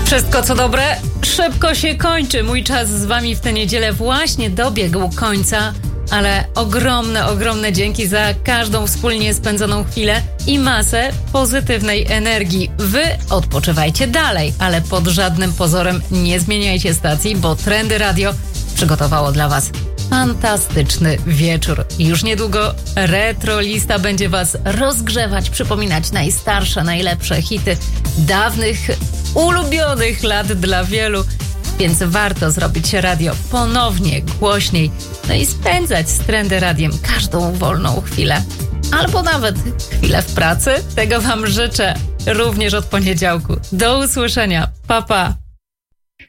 Wszystko co dobre szybko się kończy. Mój czas z wami w tę niedzielę właśnie dobiegł końca, ale ogromne dzięki za każdą wspólnie spędzoną chwilę i masę pozytywnej energii. Wy odpoczywajcie dalej, ale pod żadnym pozorem nie zmieniajcie stacji, bo Trendy Radio przygotowało dla was fantastyczny wieczór. Już niedługo Retrolista będzie was rozgrzewać, przypominać najstarsze, najlepsze hity dawnych, ulubionych lat dla wielu, więc warto zrobić radio ponownie głośniej, no i spędzać z Trendy Radiem każdą wolną chwilę. Albo nawet chwilę w pracy. Tego wam życzę również od poniedziałku. Do usłyszenia. Pa, pa.